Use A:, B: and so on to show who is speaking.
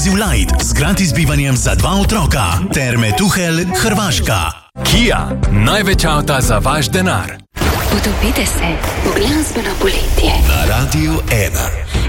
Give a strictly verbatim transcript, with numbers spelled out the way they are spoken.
A: Poziv Light z gratis bivanjem za dva otroka ter Metuhelj, Hrvaška.
B: Kia, največ avta za vaš denar.
C: Potopite se v glasbeno poletje.
A: Na Radiu ena.